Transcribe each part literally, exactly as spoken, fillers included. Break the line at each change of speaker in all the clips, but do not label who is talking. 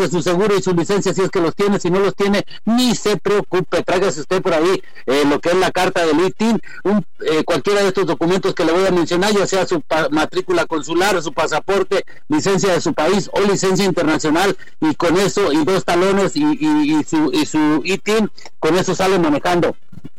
su seguro y su licencia si es que los tiene. Si no los tiene, ni se preocupe, tráigase usted por ahí eh, lo que es la carta del I T I N, un, eh, cualquiera de estos documentos que le voy a mencionar, ya sea su pa- matrícula consular, su pasaporte, licencia de su país o licencia internacional, y con eso, y dos talones y, y, y, su, y su I T I N, con eso sale manejando.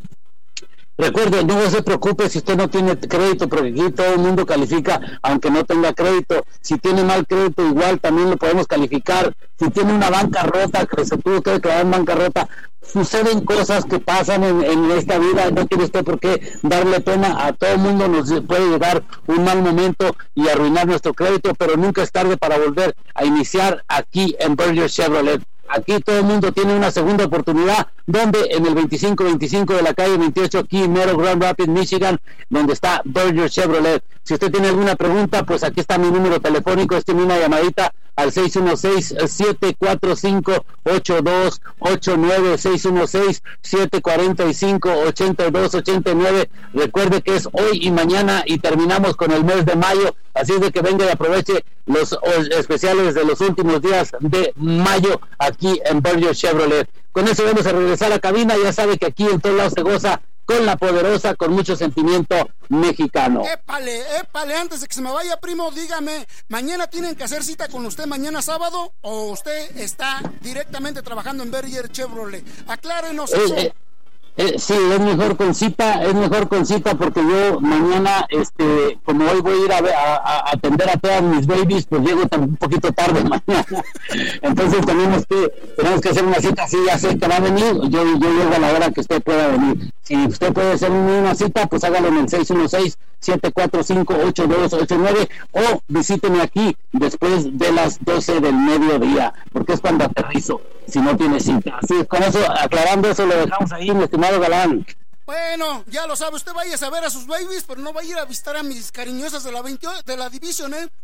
Recuerde, no se preocupe si usted no tiene crédito, porque aquí todo el mundo califica aunque no tenga crédito. Si tiene mal crédito, igual también lo podemos calificar. Si tiene una bancarrota, que se tuvo que declarar en bancarrota, suceden cosas que pasan en, en esta vida. No tiene usted por qué darle pena. A todo el mundo nos puede llegar un mal momento y arruinar nuestro crédito, pero nunca es tarde para volver a iniciar aquí en Berger Chevrolet. Aquí todo el mundo tiene una segunda oportunidad, donde en el veinticinco veinticinco de la calle veintiocho, aquí en Meadow, Grand Rapids, Michigan, donde está Berger Chevrolet. Si usted tiene alguna pregunta, pues aquí está mi número telefónico, este una llamadita al seis uno seis, siete cuatro cinco, ocho dos ocho nueve, seis uno seis, siete cuatro cinco, ocho dos ocho nueve. Recuerde que es hoy y mañana y terminamos con el mes de mayo, así es de que venga y aproveche los especiales de los últimos días de mayo aquí en Berger Chevrolet. Con eso vamos a regresar a la cabina. Ya sabe que aquí en todos lados se goza con la poderosa, con mucho sentimiento mexicano.
Épale, épale, antes de que se me vaya, primo, dígame, ¿mañana tienen que hacer cita con usted mañana sábado o usted está directamente trabajando en Berger Chevrolet? Aclárenos
eh,
eso.
Eh. Eh, sí, es mejor con cita, es mejor con cita porque yo mañana, este, como hoy voy a ir a, a, a atender a todas mis babies, pues llego un poquito tarde mañana. Entonces tenemos que, tenemos que hacer una cita. Sí, ya sé que va a venir, yo, yo llego a la hora que usted pueda venir. Si usted puede hacer una cita, pues hágalo en el seis uno seis, siete cuatro cinco, ocho dos ocho nueve o visíteme aquí después de las doce del mediodía, porque es cuando aterrizo, si no tiene cita. Así es, con eso, aclarando eso, lo dejamos ahí, mi estimado Galán.
Bueno, ya lo sabe, usted vaya a ver a sus babies, pero no va a ir a visitar a mis cariñosas de la veintiocho, de la Division, ¿eh?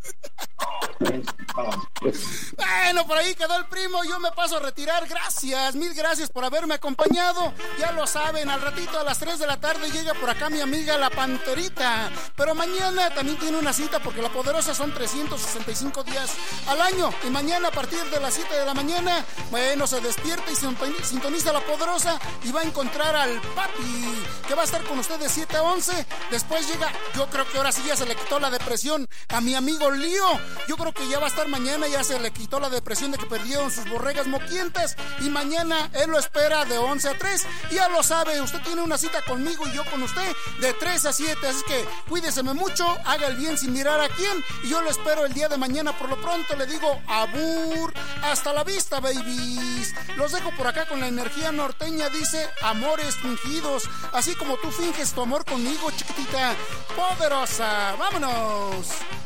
Bueno, por ahí quedó el primo, yo me paso a retirar. Gracias, mil gracias por haberme acompañado. Ya lo saben, al ratito a las tres de la tarde llega por acá mi amiga la Panterita. Pero mañana también tiene una cita, porque la poderosa son trescientos sesenta y cinco días al año. Y mañana a partir de las siete de la mañana, bueno, se despierta y sintoniza la poderosa y va a encontrar al papi, que va a estar con ustedes siete a once. Después llega, yo creo que ahora sí ya se le quitó la depresión a mi amigo Lío. Yo creo que ya va a estar mañana, ya se le quitó la depresión de que perdieron sus borregas moquientas. Y mañana él lo espera de once a tres. Ya lo sabe, usted tiene una cita conmigo y yo con usted de tres a siete. Así que cuídeseme mucho, haga el bien sin mirar a quién. Y yo lo espero el día de mañana. Por lo pronto le digo abur, hasta la vista, babies. Los dejo por acá con la energía norteña. Dice amores fingidos, así como tú finges tu amor conmigo, chiquitita poderosa. ¡Vámonos!